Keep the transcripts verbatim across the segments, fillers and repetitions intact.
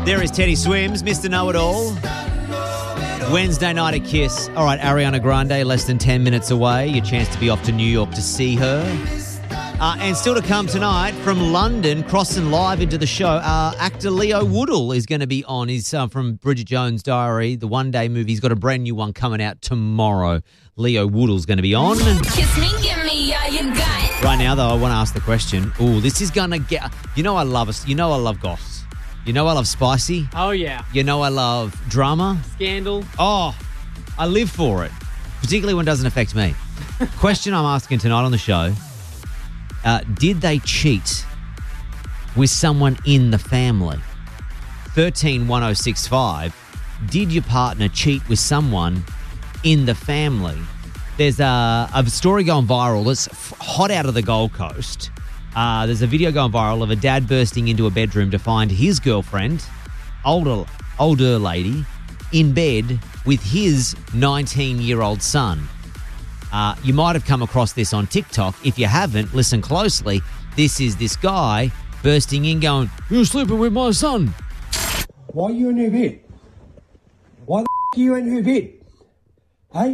There is Teddy Swims, Mister Know-It-All. Wednesday night at Kiss. All right, Ariana Grande, less than ten minutes away. Your chance to be off to New York to see her. Uh, and still to come tonight from London, crossing live into the show, uh, actor Leo Woodall is going to be on. He's uh, from Bridget Jones' Diary, the one-day movie. He's got a brand new one coming out tomorrow. Leo Woodall's going to be on. Kiss me, give me all you got. Right now, though, I want to ask the question. Oh, this is going to get... You know I love us. You know I love goss. You know I love spicy. Oh, yeah. You know I love drama. Scandal. Oh, I live for it, particularly when it doesn't affect me. Question I'm asking tonight on the show, uh, did they cheat with someone in the family? thirteen one oh six five, did your partner cheat with someone in the family? There's a, a story going viral that's f- hot out of the Gold Coast. Uh, there's a video going viral of a dad bursting into a bedroom to find his girlfriend, older older lady, in bed with his nineteen-year-old son. Uh, you might have come across this on TikTok. If you haven't, listen closely. This is this guy bursting in going, "You're sleeping with my son." Why are you in her bed? Why the f*** are you in her bed? Hey?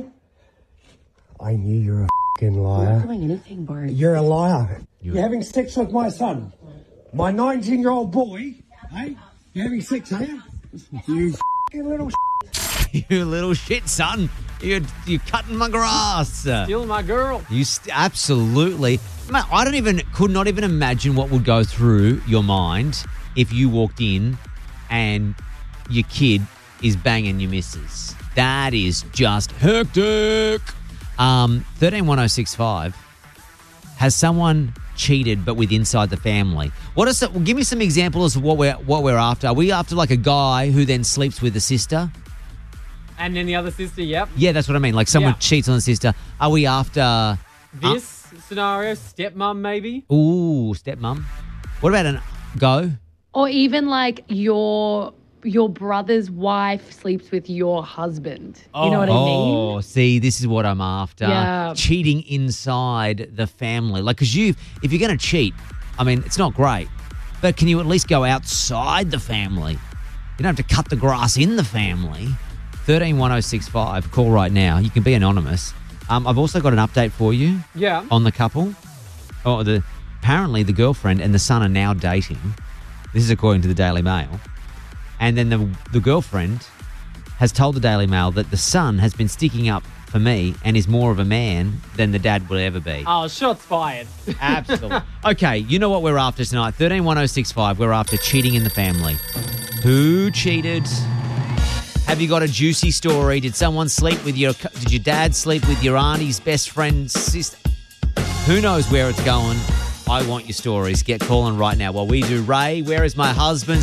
I knew you're a f***ing liar. I'm not doing anything, Bart. You're a liar. You're having sex with my son. My nineteen-year-old boy. Hey? You're having sex, are you? You f***ing little s***. You little shit, son. You're, you're cutting my grass. Stealing my girl. You st- absolutely. Man, I don't even, could not even imagine what would go through your mind if you walked in and your kid is banging your missus. That is just hectic. Um, thirteen one oh six five. Has someone cheated but with inside the family? What is it? Well, give me some examples of what we're what we're after. Are we after like a guy who then sleeps with the sister? And then the other sister, yep. Yeah, that's what I mean. Like someone Yeah. cheats on the sister. Are we after This scenario, stepmom maybe. Uh, ooh, stepmom? What about an go? Or even like your your brother's wife sleeps with your husband. You know what I mean? Oh, see, this is what I'm after. Yeah. Cheating inside the family. Like, because you, if you're going to cheat, I mean, it's not great, but can you at least go outside the family? You don't have to cut the grass in the family. thirteen one oh six five, call right now. You can be anonymous. Um, I've also got an update for you Yeah. on the couple. Oh, the apparently the girlfriend and the son are now dating. This is according to the Daily Mail. And then the the girlfriend has told the Daily Mail that the son has been sticking up for me and is more of a man than the dad will ever be. Oh, shots fired. Absolutely. Okay, you know what we're after tonight. thirteen one oh six five, we're after cheating in the family. Who cheated? Have you got a juicy story? Did someone sleep with your... Did your dad sleep with your auntie's best friend's sister? Who knows where it's going? I want your stories. Get calling right now while we do Ray, Where Is My Husband?